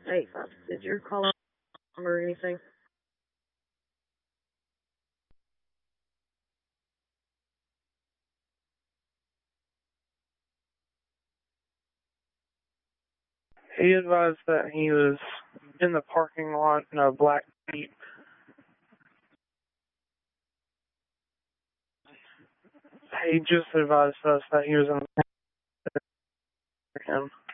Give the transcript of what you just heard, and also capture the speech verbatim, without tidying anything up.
Hey, did your call or anything? He advised that he was in the parking lot in a black Jeep. He just advised us that he was in the him.